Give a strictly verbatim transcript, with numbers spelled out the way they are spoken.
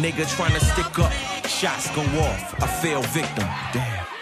Nigga tryna stick up, shots go off, I fell victim. Damn.